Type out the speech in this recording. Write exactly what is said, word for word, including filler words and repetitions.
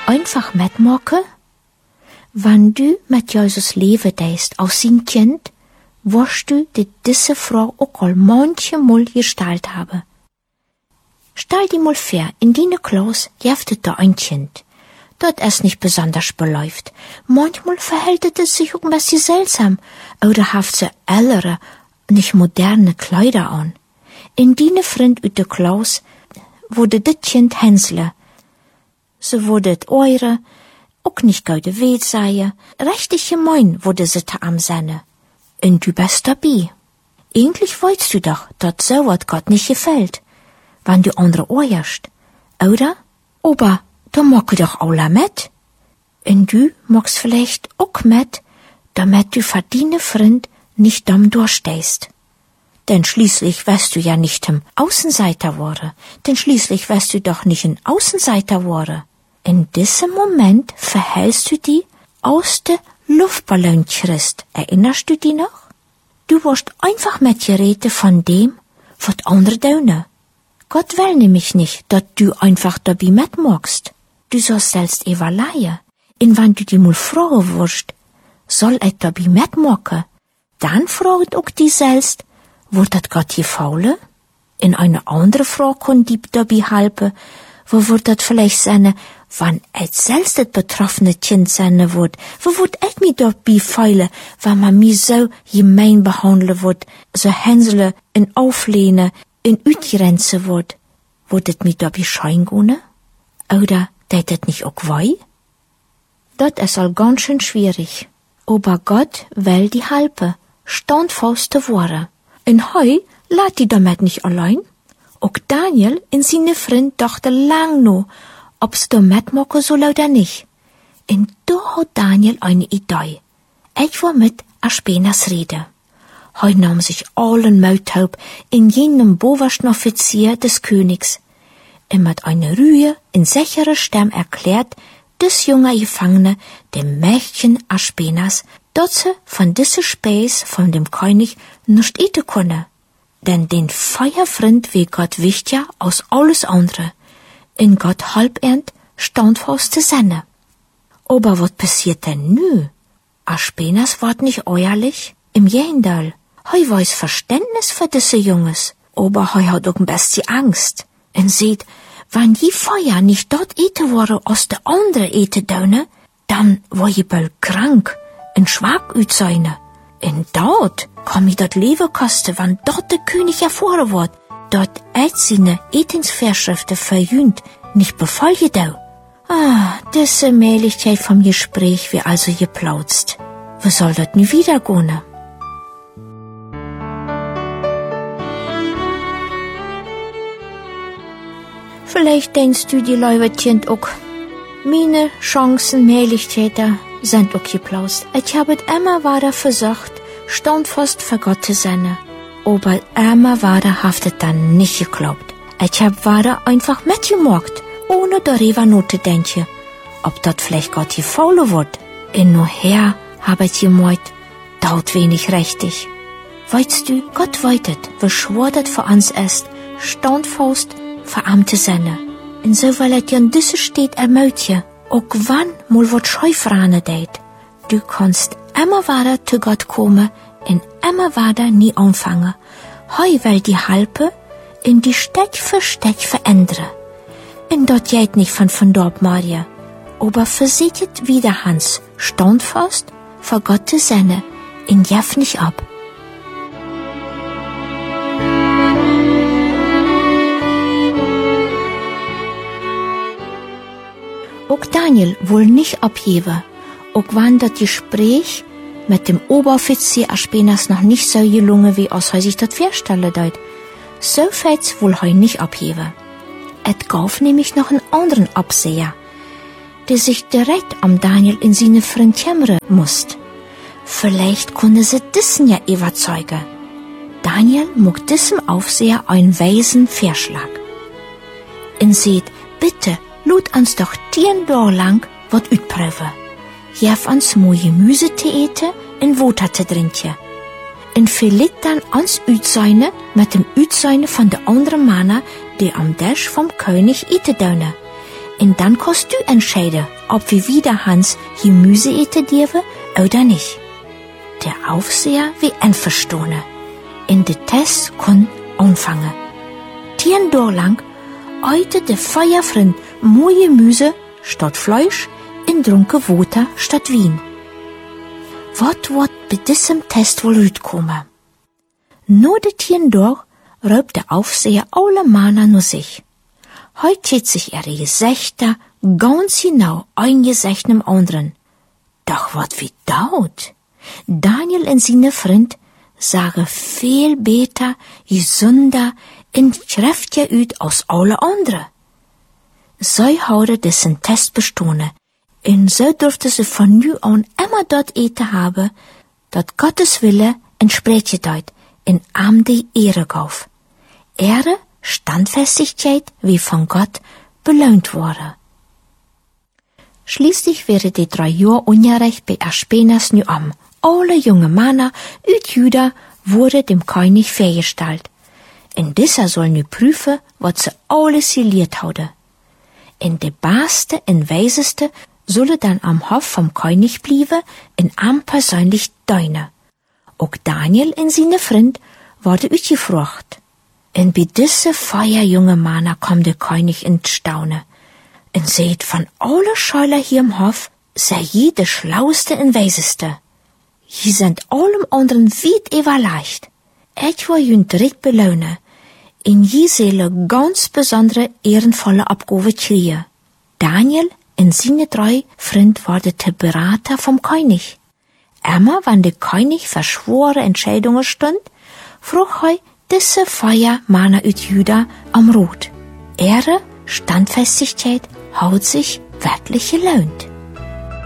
einfach mitmachen? Wenn du mit Jesus leben deist als sein Kind, wirst du dir diese Frage auch al manchmal gestellt haben. Stell dir mal vor, in deiner Klasse gibt da ein Kind. Das ist nicht besonders beläuft. Manchmal verhält es sich auch ein bisschen seltsam oder hat sie ältere, nicht moderne Kleider an. In deine Freund uit der Klasse wurde das Kind Hänsle. Sie wurde et eure, auch nicht gute Weh sein, richtig gemein wurde sie te am Senne. Und du bist dabei. Eigentlich weißt du doch, dass so was Gott nicht gefällt, wenn du andere ohrst, oder? Aber da mag doch alle mit. Und du magst vielleicht auch mit, damit du für deine Freund nicht dumm durchstehst. Denn schließlich wirst du ja nicht ein Außenseiter worden. Denn schließlich wirst du doch nicht ein Außenseiter worden. In diesem Moment verhältst du dich aus der Luftballon Christ. Erinnerst du dich noch? Du wirst einfach mitgeredet von dem, was andere tun. Gott will nämlich nicht, dass du einfach dabei mitmachst. Du sollst selbst überlegen. Und wenn du dich mal fragen wirst, soll ich dabei mitmachen? Dann fragt auch die selbst, wird das Gott gefallen? In eine andere Frage kann die dabei helfen, wo wird das vielleicht sein, wenn ich selbst das betroffene Kind sein wird? Wo wird ich mich dabei feilen, wenn man mich so gemein behandeln wird, so hänseln und auflehnen und ausgrenzen wird? Wird es mich dabei schein gehen? Oder tät das nicht auch weh? Das ist all ganz schön schwierig. Aber Gott will die helfen, standfest zu werden. Und heu lässt die damit nicht allein. Auch Daniel und seine Freund dachten lang noch, ob sie da mitmachen soll oder nicht. Und da hat Daniel eine Idee. Ich war mit Aspenas Rede. Heu nahm sich allen Mut auf in jenem obersten Offizier des Königs. Und mit einer Ruhe in sicherer Stimme erklärt des junge Gefangene dem Mädchen Aspenas, dass sie von diese Speis von dem König nicht eten könne. Denn den Feierfreund wie Gott wichtiger als alles andere. In Gott halbernd standfest zu sein. Aber was passiert denn nu? Aspenas ward nicht ehrlich, im Gegenteil. Heu weiß Verständnis für diese Junges, aber heu hat auch ein bisschen Angst. Und seht, wenn die Feuer nicht dort eten wurde, als der andere eten dönne, dann war je bald krank und schwach ut seine. Und dort kann mir das Leben kosten, wenn dort der König erfahren wird, dort et seine Etensvorschriften verjünt, nicht befolge dau. Ah, diese Mählichkeit vom Gespräch wie also geplautzt. Wo soll das nie wieder gehen? Vielleicht denkst du die Leute auch, meine Chancen, Mählichkeiten sind auch geplaust. Ich habe immer weiter versucht, standfest für Gott zu sein. Aber immer weiter hat es dann nicht geklappt. Ich habe weiter einfach mitgemacht, ohne darüber nachzudenken, ob das vielleicht Gott gefallen wird. Und nachher habe ich gemeint, dauert wenig richtig. Weißt du, Gott weitet, wie schwer das für uns ist, standfest für ihm zu sein. Und so will ich dir in dieser Stadt ermutigen, auch wann mal was Scheufrane deit. Du kannst immer weiter zu Gott kommen und immer weiter nie anfangen. Heu will die helfen und die Stück für Stück verändern. Und dort geht nicht von von dort Maria, aber versichert wieder Hans, standfest vor Gott zu sein und jaff nicht ab. Auch Daniel will nicht abgeben, auch wenn das Gespräch mit dem Oberoffizier Aspenas noch nicht so gelungen wie aus er sich das vorstellen deut. So fällt's wohl heu nicht abgeben. Et gab nämlich noch einen anderen Abseher, der sich direkt am Daniel in seine Freund kümmern musste. Vielleicht konnte sie diesen ja überzeugen. Daniel mag diesem Aufseher einen weisen Vorschlag. Und seht, bitte, lud uns doch zehn Tage lang wat utprüfen. Gef uns mo Gemüse te eten en Water te drinken. En verliet dann uns Utseine mit dem Utseine von der anderen Männer, die am Tisch vom König eten dürfen. Und dann kannst du entscheiden, ob wir wieder Hans Gemüse eten dürfen oder nicht. Der Aufseher wie einverstanden. In der Test kann anfangen. Tien Tage lang eute der Feierfreund more Gemüse statt Fleisch und drunke Wasser statt Wein. Was wird bei diesem Test wohl rauskommen? Nur de tien Tage raubt der Aufseher alle Mana nur sich. Heut hat sich ihre Gesichter ganz genau ein Gesicht im anderen. Doch wat wie daut? Daniel und seine Freund sagen viel besser, gesünder und kräftiger ut als alle anderen. Sie houden diesen Test bestanden, und so durfte sie von nu an immer dort eten haben, dat Gottes Wille entspricht dort in am die Ehre gauf. Ehre, Standfestigkeit, wie von Gott belohnt wurde. Schließlich wäre die drei Jahre Unrecht bei Aspenas nu am. Alle junge Männer ut Juda wurde dem König vorgestellt. Und dieser soll nu prüfen, was sie alles gelehrt haben. Und der Beste und Weiseste solle dann am Hof vom König bleiben und am persönlich deine. Auch Daniel und seine Freund wurde utgefragt. Und bei diese feier junge Männer kam der König in Staune. Und seht, von alle Scheuler hier im Hof, sei je der Schlauste und Weiseste. Je sind allem anderen weit überleicht. Ich will jün direkt belohnen. In je seele ganz besondere, ehrenvolle Abgabe kriegen. Daniel und seine drei Freunde waren der Berater vom König. Immer, wenn der König verschworene Entscheidungen stund, frug er diese Feier Männer ut Juda am Rot. Ehre, Standfestigkeit, hat sich wirklich gelohnt.